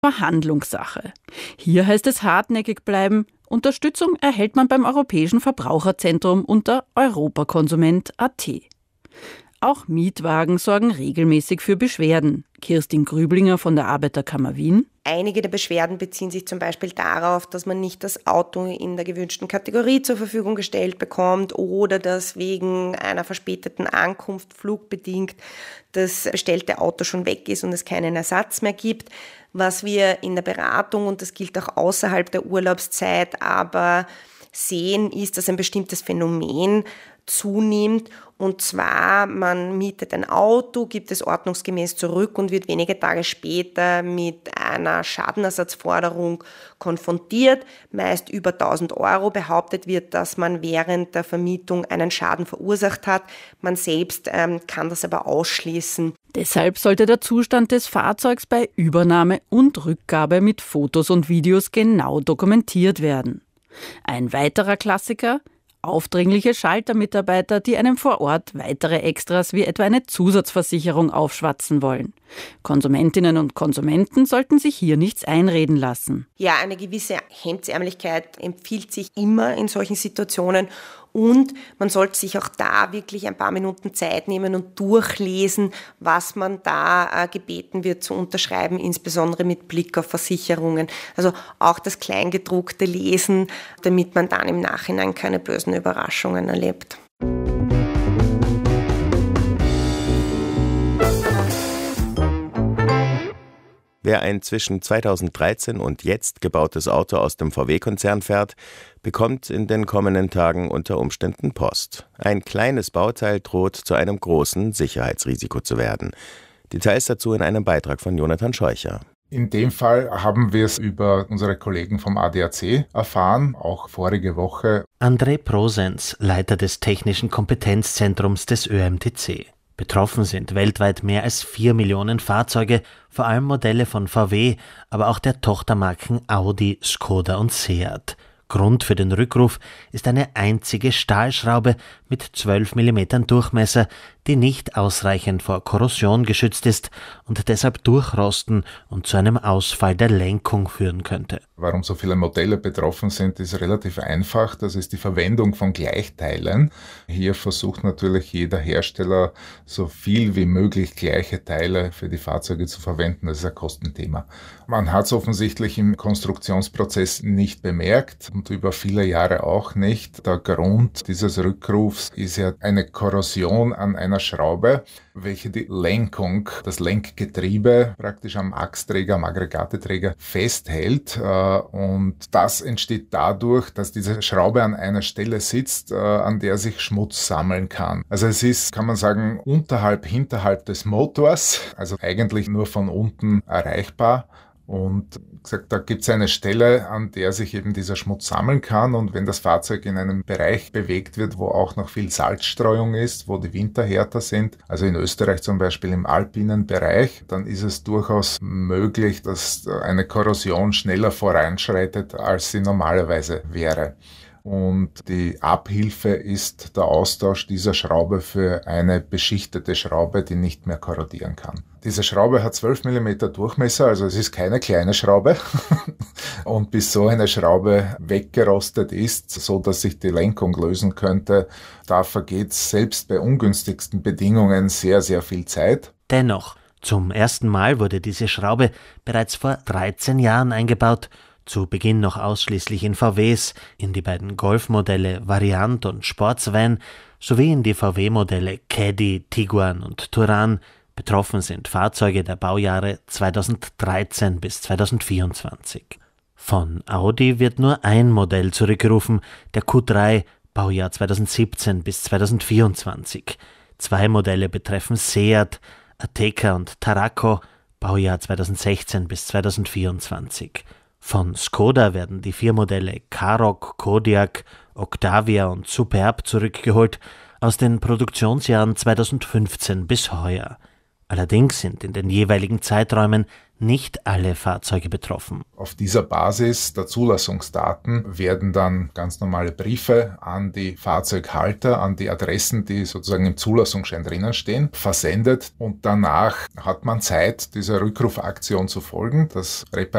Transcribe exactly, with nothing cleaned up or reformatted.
Verhandlungssache. Hier heißt es hartnäckig bleiben. Unterstützung erhält man beim Europäischen Verbraucherzentrum unter europakonsument punkt a t. Auch Mietwagen sorgen regelmäßig für Beschwerden. Kirstin Grüblinger von der Arbeiterkammer Wien. Einige der Beschwerden beziehen sich zum Beispiel darauf, dass man nicht das Auto in der gewünschten Kategorie zur Verfügung gestellt bekommt oder dass wegen einer verspäteten Ankunft flugbedingt das bestellte Auto schon weg ist und es keinen Ersatz mehr gibt. Was wir in der Beratung, und das gilt auch außerhalb der Urlaubszeit, aber sehen, ist, dass ein bestimmtes Phänomen zunimmt. Und zwar, man mietet ein Auto, gibt es ordnungsgemäß zurück und wird wenige Tage später mit einer Schadenersatzforderung konfrontiert, meist über tausend Euro. Behauptet wird, dass man während der Vermietung einen Schaden verursacht hat. Man selbst ähm, kann das aber ausschließen. Deshalb sollte der Zustand des Fahrzeugs bei Übernahme und Rückgabe mit Fotos und Videos genau dokumentiert werden. Ein weiterer Klassiker: aufdringliche Schaltermitarbeiter, die einem vor Ort weitere Extras wie etwa eine Zusatzversicherung aufschwatzen wollen. Konsumentinnen und Konsumenten sollten sich hier nichts einreden lassen. Ja, eine gewisse Hemdsärmlichkeit empfiehlt sich immer in solchen Situationen. Und man sollte sich auch da wirklich ein paar Minuten Zeit nehmen und durchlesen, was man da äh, gebeten wird zu unterschreiben, insbesondere mit Blick auf Versicherungen. Also auch das Kleingedruckte lesen, damit man dann im Nachhinein keine bösen Überraschungen erlebt. Wer ein zwischen zweitausenddreizehn und jetzt gebautes Auto aus dem V W-Konzern fährt, bekommt in den kommenden Tagen unter Umständen Post. Ein kleines Bauteil droht zu einem großen Sicherheitsrisiko zu werden. Details dazu in einem Beitrag von Jonathan Scheucher. In dem Fall haben wir es über unsere Kollegen vom A D A C erfahren, auch vorige Woche. André Prosens, Leiter des Technischen Kompetenzzentrums des Ö M T C. Betroffen sind weltweit mehr als vier Millionen Fahrzeuge, vor allem Modelle von V W, aber auch der Tochtermarken Audi, Skoda und Seat. Grund für den Rückruf ist eine einzige Stahlschraube mit zwölf Millimeter Durchmesser, die nicht ausreichend vor Korrosion geschützt ist und deshalb durchrosten und zu einem Ausfall der Lenkung führen könnte. Warum so viele Modelle betroffen sind, ist relativ einfach. Das ist die Verwendung von Gleichteilen. Hier versucht natürlich jeder Hersteller, so viel wie möglich gleiche Teile für die Fahrzeuge zu verwenden. Das ist ein Kostenthema. Man hat es offensichtlich im Konstruktionsprozess nicht bemerkt und über viele Jahre auch nicht. Der Grund dieses Rückrufs ist ja eine Korrosion an einer Schraube, welche die Lenkung, das Lenkgetriebe praktisch am Achsträger, am Aggregateträger festhält. Und das entsteht dadurch, dass diese Schraube an einer Stelle sitzt, an der sich Schmutz sammeln kann. Also es ist, kann man sagen, unterhalb, hinterhalb des Motors, also eigentlich nur von unten erreichbar. Und gesagt, da gibt es eine Stelle, an der sich eben dieser Schmutz sammeln kann. Und wenn das Fahrzeug in einem Bereich bewegt wird, wo auch noch viel Salzstreuung ist, wo die Winter härter sind, also in Österreich zum Beispiel im alpinen Bereich, dann ist es durchaus möglich, dass eine Korrosion schneller voranschreitet, als sie normalerweise wäre. Und die Abhilfe ist der Austausch dieser Schraube für eine beschichtete Schraube, die nicht mehr korrodieren kann. Diese Schraube hat zwölf Millimeter Durchmesser, also es ist keine kleine Schraube. Und bis so eine Schraube weggerostet ist, so dass sich die Lenkung lösen könnte, da vergeht selbst bei ungünstigsten Bedingungen sehr, sehr viel Zeit. Dennoch, zum ersten Mal wurde diese Schraube bereits vor dreizehn Jahren eingebaut, zu Beginn noch ausschließlich in V Ws, in die beiden Golf-Modelle Variant und Sportsvan sowie in die V W-Modelle Caddy, Tiguan und Touran. Betroffen sind Fahrzeuge der Baujahre zweitausenddreizehn bis zweitausendvierundzwanzig. Von Audi wird nur ein Modell zurückgerufen, der Q drei, Baujahr zweitausendsiebzehn bis zweitausendvierundzwanzig. Zwei Modelle betreffen Seat, Ateca und Tarraco, Baujahr zweitausendsechzehn bis zweitausendvierundzwanzig. Von Skoda werden die vier Modelle Karoq, Kodiaq, Octavia und Superb zurückgeholt aus den Produktionsjahren zweitausendfünfzehn bis heuer. Allerdings sind in den jeweiligen Zeiträumen nicht alle Fahrzeuge betroffen. Auf dieser Basis der Zulassungsdaten werden dann ganz normale Briefe an die Fahrzeughalter, an die Adressen, die sozusagen im Zulassungsschein drinnen stehen, versendet und danach hat man Zeit, dieser Rückrufaktion zu folgen. Das Repa